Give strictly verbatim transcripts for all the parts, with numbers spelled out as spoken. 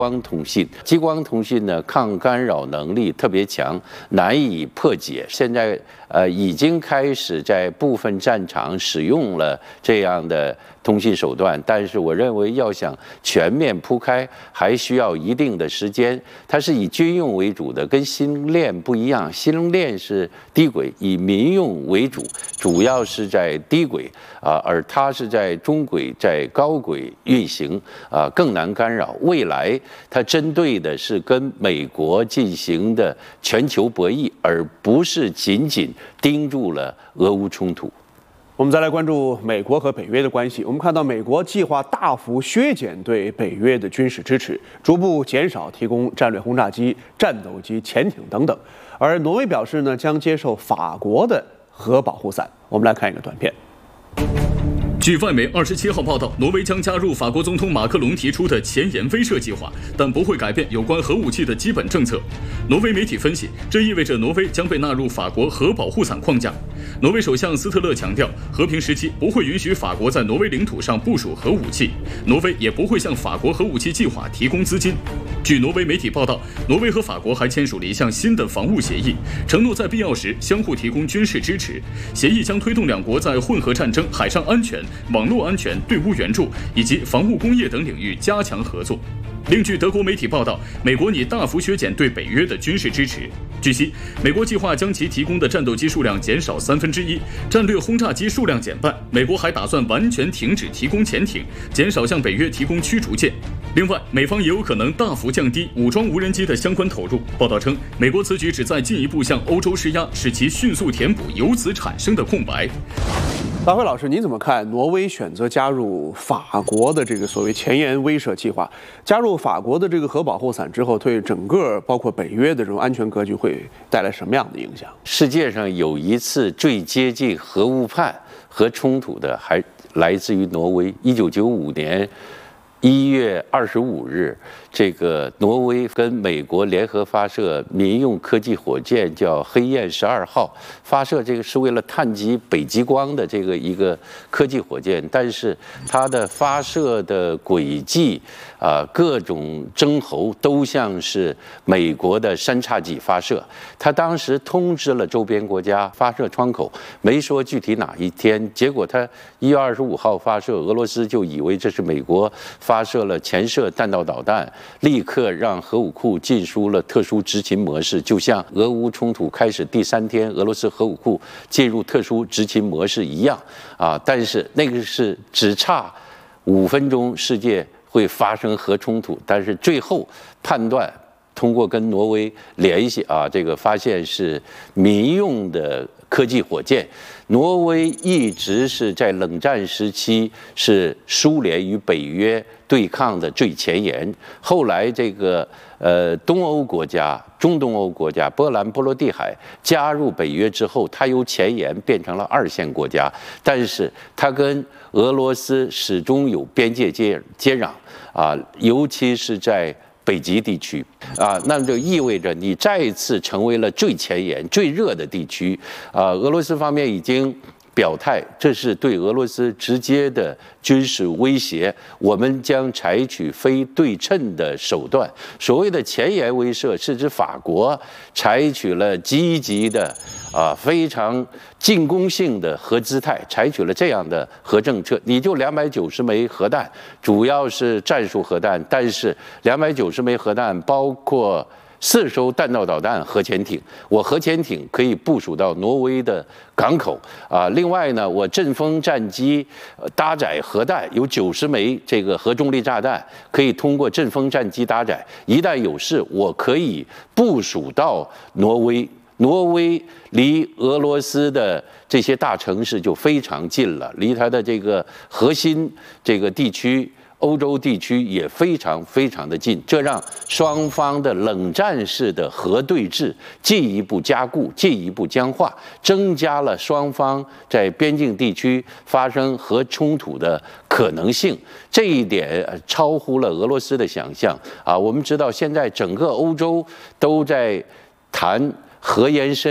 光通信，激光通信呢，抗干扰能力特别强，难以破解。现在呃已经开始在部分战场使用了这样的通信手段，但是我认为要想全面铺开，还需要一定的时间。它是以军用为主的，跟星链不一样，星链是低轨，以民用为主，主要是在低轨啊，而它是在中轨、在高轨运行啊，更难干扰。未来它针对的是跟美国进行的全球博弈，而不是仅仅盯住了俄乌冲突。 我们再来关注美国和北约的关系。我们看到美国计划大幅削减对北约的军事支持，逐步减少提供战略轰炸机、战斗机、潜艇等等。而挪威表示呢，将接受法国的核保护伞。我们来看一个短片。 据外媒二十七号报道，挪威将加入法国总统马克龙提出的前沿威慑计划，但不会改变有关核武器的基本政策。挪威媒体分析，这意味着挪威将被纳入法国核保护伞框架。挪威首相斯特勒强调，和平时期不会允许法国在挪威领土上部署核武器，挪威也不会向法国核武器计划提供资金。据挪威媒体报道，挪威和法国还签署了一项新的防务协议，承诺在必要时相互提供军事支持。协议将推动两国在混合战争、海上安全、网络安全、队伍援助以及防务工业等领域加强合作。另据德国媒体报道，美国拟大幅削减对北约的军事支持。据悉，美国计划将其提供的战斗机数量减少三分之一，战略轰炸机数量减半。美国还打算完全停止提供潜艇，减少向北约提供驱逐舰。另外，美方也有可能大幅降低武装无人机的相关投入。报道称，美国此举旨在进一步向欧洲施压，使其迅速填补由此产生的空白。 大辉老师，你怎么看挪威选择加入法国的这个所谓前沿威慑计划？加入法国的这个核保护伞之后，对整个包括北约的这种安全格局会带来什么样的影响？ 世界上有一次最接近核误判、核冲突的，还来自于挪威。一九九五年一月二十五日，这个挪威跟美国联合发射民用科技火箭，叫黑雁十二号。发射这个是为了探及北极光的这个一个科技火箭，但是它的发射的轨迹啊、呃，各种征候都像是美国的三叉戟发射。他当时通知了周边国家发射窗口，没说具体哪一天。结果他一月二十五号发射，俄罗斯就以为这是美国发射了潜射弹道导弹，立刻让核武库进入了特殊执勤模式，就像俄乌冲突开始第三天，俄罗斯核武库进入特殊执勤模式一样啊！但是那个是只差五分钟，世界会发生核冲突，但是最后判断。通过跟挪威联系啊，这个发现是民用的科技火箭。挪威一直是在冷战时期是苏联与北约对抗的最前沿。后来这个呃东欧国家、中东欧国家、波兰、波罗的海加入北约之后，它由前沿变成了二线国家，但是它跟俄罗斯始终有边界接接壤啊，尤其是在北极地区啊，那就意味着你再次成为了最前沿、最热的地区啊。俄罗斯方面已经表态，这是对俄罗斯直接的军事威胁，我们将采取非对称的手段。所谓的前沿威慑，是指法国采取了积极的啊非常进攻性的核姿态，采取了这样的核政策。你就两百九十枚核弹，主要是战术核弹，但是两百九十枚核弹包括四艘弹道导弹、核潜艇，我核潜艇可以部署到挪威的港口啊。另外呢，我阵风战机搭载核弹有九十枚这个核重力炸弹，可以通过阵风战机搭载，一旦有事，我可以部署到挪威。挪威离俄罗斯的这些大城市就非常近了，离它的这个核心这个地区。欧洲地区也非常非常的近，这让双方的冷战式的核对峙进一步加固、进一步僵化，增加了双方在边境地区发生核冲突的可能性。这一点超乎了俄罗斯的想象啊！我们知道，现在整个欧洲都在谈核延伸、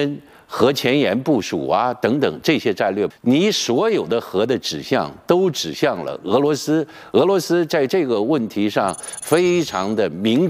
核前沿部署啊等等这些战略，你所有的核的指向都指向了俄罗斯。俄罗斯在这个问题上非常的明